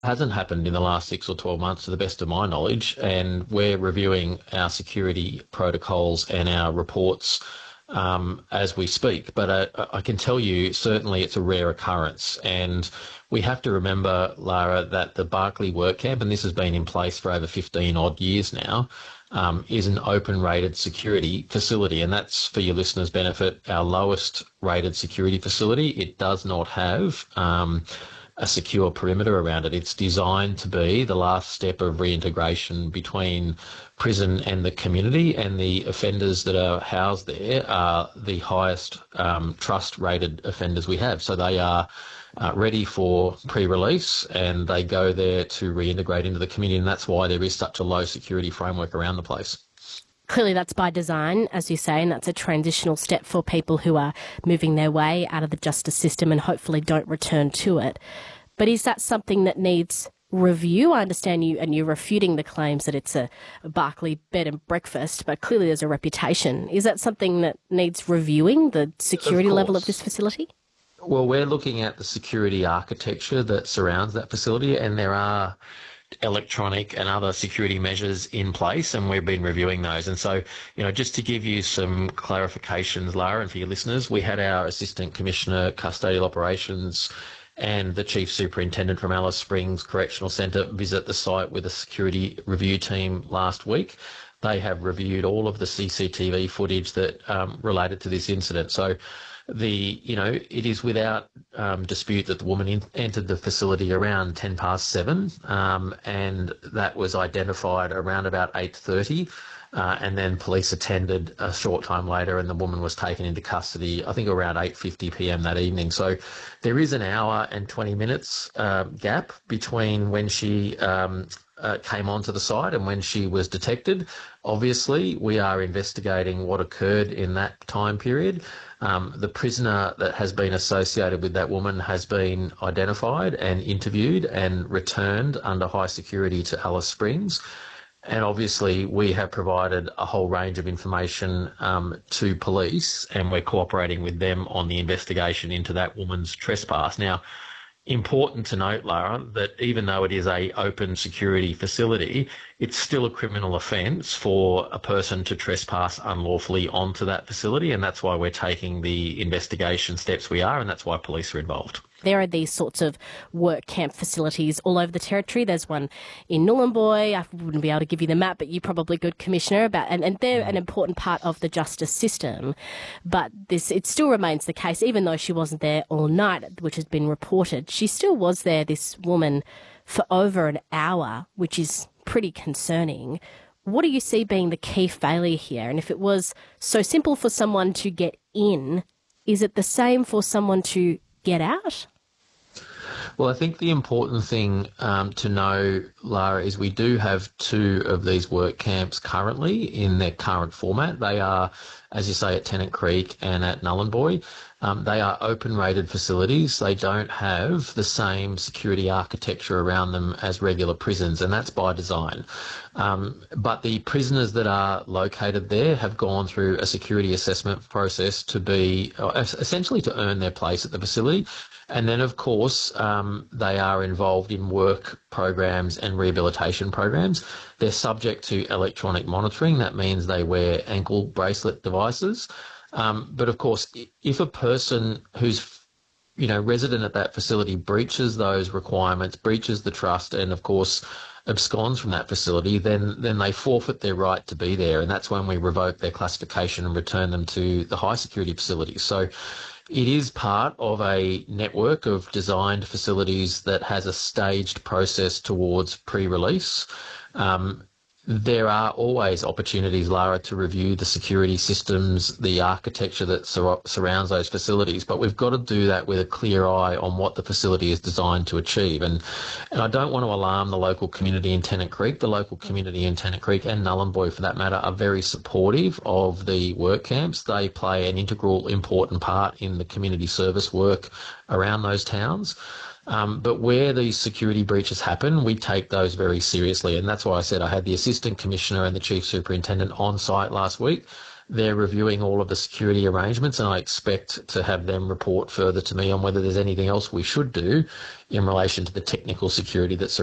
hasn't happened in the last 6 or 12 months, to the best of my knowledge, and we're reviewing our security protocols and our reports as we speak. But I can tell you, certainly it's a rare occurrence. And we have to remember, Lara, that the Barclay Work Camp, and this has been in place for over 15 odd years now, is an open rated security facility. And that's, for your listeners' benefit, our lowest rated security facility. It does not have a secure perimeter around it. It's designed to be the last step of reintegration between prison and the community, and the offenders that are housed there are the highest trust-rated offenders we have. So they are ready for pre-release, and they go there to reintegrate into the community, and that's why there is such a low security framework around the place. Clearly that's by design, as you say, and that's a transitional step for people who are moving their way out of the justice system and hopefully don't return to it. But is that something that needs review? I understand you, and you're refuting the claims that it's a Barclay bed and breakfast, but clearly there's a reputation. Is that something that needs reviewing, the security level of this facility? Well, we're looking at the security architecture that surrounds that facility, and there are electronic and other security measures in place, and we've been reviewing those. And so, just to give you some clarifications, Lara, and for your listeners, we had our Assistant Commissioner Custodial Operations and the Chief Superintendent from Alice Springs Correctional Centre visit the site with a security review team last week. They have reviewed all of the CCTV footage that related to this incident. So it is without dispute that the woman entered the facility around 7:10, and that was identified around about 8:30, and then police attended a short time later, and the woman was taken into custody, I think around 8:50 p.m. that evening. So there is an hour and 20 minutes gap between when she came onto the site and when she was detected. Obviously, we are investigating what occurred in that time period. The prisoner that has been associated with that woman has been identified and interviewed and returned under high security to Alice Springs. And obviously, we have provided a whole range of information to police, and we're cooperating with them on the investigation into that woman's trespass. Now, important to note, Lara, that even though it is a open security facility, it's still a criminal offence for a person to trespass unlawfully onto that facility, and that's why we're taking the investigation steps we are, and that's why police are involved. There are these sorts of work camp facilities all over the territory. There's one in Nhulunbuy. I wouldn't be able to give you the map, but you're probably good, Commissioner, and they're an important part of the justice system. But it still remains the case, even though she wasn't there all night, which has been reported. She still was there, this woman, for over an hour, which is pretty concerning. What do you see being the key failure here? And if it was so simple for someone to get in, is it the same for someone to get out? Well, I think the important thing to know, Lara, is we do have 2 of these work camps currently in their current format. They are, as you say, at Tennant Creek and at Nhulunbuy. They are open-rated facilities. They don't have the same security architecture around them as regular prisons, and that's by design. But the prisoners that are located there have gone through a security assessment process to be essentially to earn their place at the facility. And then, of course, they are involved in work programs and rehabilitation programs. They're subject to electronic monitoring. That means they wear ankle bracelet devices. But, of course, if a person who's resident at that facility breaches those requirements, breaches the trust, and, of course, absconds from that facility, then they forfeit their right to be there. And that's when we revoke their classification and return them to the high security facilities. So it is part of a network of designed facilities that has a staged process towards pre-release. There are always opportunities, Lara, to review the security systems, the architecture that surrounds those facilities, but we've got to do that with a clear eye on what the facility is designed to achieve. And I don't want to alarm the local community in Tennant Creek. The local community in Tennant Creek and Nhulunbuy, for that matter, are very supportive of the work camps. They play an integral, important part in the community service work around those towns. But where these security breaches happen, we take those very seriously. And that's why I said I had the Assistant Commissioner and the Chief Superintendent on site last week. they're reviewing all of the security arrangements, and I expect to have them report further to me on whether there's anything else we should do in relation to the technical security that's